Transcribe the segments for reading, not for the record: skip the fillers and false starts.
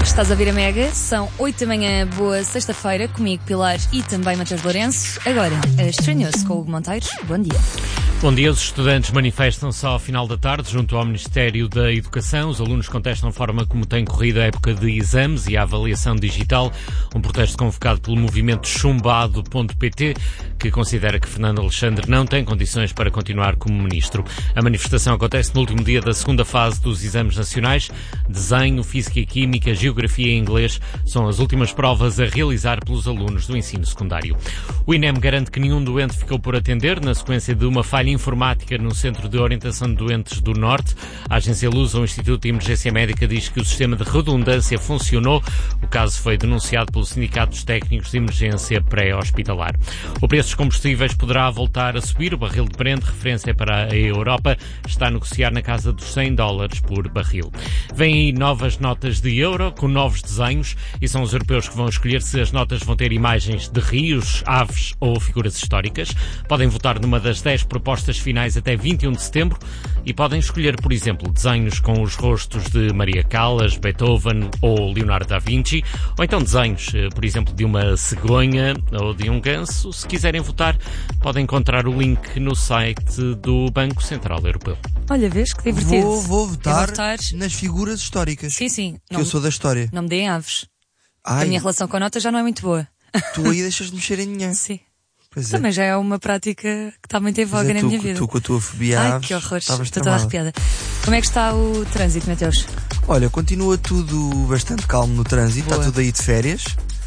Estás a ouvir a Mega, são 8 da manhã, boa sexta-feira, comigo Pilar e também Matheus Lourenço. Agora, estranhou-se com o Hugo Monteiro, bom dia. Bom dia, os estudantes manifestam-se ao final da tarde junto ao Ministério da Educação. Os alunos contestam a forma como tem corrido a época de exames e a avaliação digital. Um protesto convocado pelo movimento chumbado.pt, que considera que Fernando Alexandre não tem condições para continuar como ministro. A manifestação acontece no último dia da segunda fase dos exames nacionais. Desenho, Física e Química, Geografia e Inglês são as últimas provas a realizar pelos alunos do ensino secundário. O INEM garante que nenhum doente ficou por atender na sequência de uma falha informática no Centro de Orientação de Doentes do Norte. A agência Lusa, o Instituto de Emergência Médica, diz que o sistema de redundância funcionou. O caso foi denunciado pelo Sindicato dos Técnicos de Emergência Pré-Hospitalar. O preço dos combustíveis poderá voltar a subir. O barril de Brent, referência para a Europa, está a negociar na casa dos $100 por barril. Vêm aí novas notas de euro, com novos desenhos, e são os europeus que vão escolher se as notas vão ter imagens de rios, aves ou figuras históricas. Podem votar numa das 10 propostas finais até 21 de setembro e podem escolher, por exemplo, desenhos com os rostos de Maria Callas, Beethoven ou Leonardo da Vinci, ou então desenhos, por exemplo, de uma cegonha ou de um ganso. Se quiserem votar, podem encontrar o link no site do Banco Central Europeu. Olha, vês que divertido. Vou votar nas figuras históricas. Sim. Que eu sou da história. Não me deem aves. Ai, A minha relação com a nota já não é muito boa. tu aí deixas de mexer em dinheiro. Sim. Pois é. Também já é uma prática que está muito em voga na minha vida. Tu com a tua fobia a Ai, aves, que horror. estavas Estou toda tramada. arrepiada. Como é que está o trânsito, Mateus? Olha, continua tudo bastante calmo no trânsito. Boa. Está tudo aí de férias.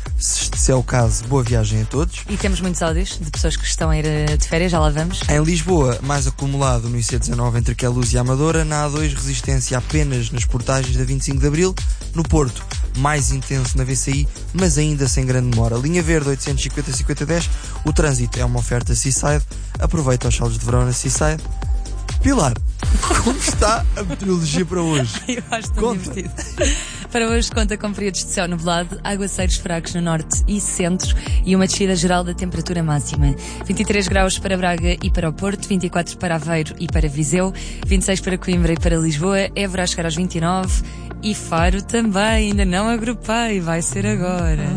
Se é o caso, boa viagem a todos. E temos muitos áudios de pessoas que estão a ir de férias, já lá vamos. Em Lisboa, mais acumulado no IC19 entre Queluz e Amadora. Na A2, resistência apenas nas portagens da 25 de Abril. No Porto, mais intenso na VCI, mas ainda sem grande demora. Linha Verde 850-5010. O trânsito é uma oferta Seaside. Aproveita os saldos de verão na Seaside. Pilar, como está a meteorologia para hoje? Eu acho tão divertido. Para hoje conta com períodos de céu nublado, aguaceiros fracos no norte e centro e uma descida geral da temperatura máxima. 23 graus para Braga e para o Porto, 24 para Aveiro e para Viseu, 26 para Coimbra e para Lisboa, Évora a chegar aos 29 e Faro também, ainda não agrupei, vai ser agora.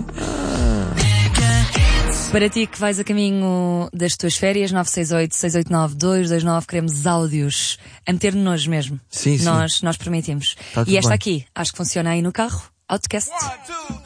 Para ti que vais a caminho das tuas férias, 968-689-229, queremos áudios a meter-nos mesmo. Sim. Nós permitimos. Tá tudo E esta bem. aqui, acho que funciona aí no carro, Outcast.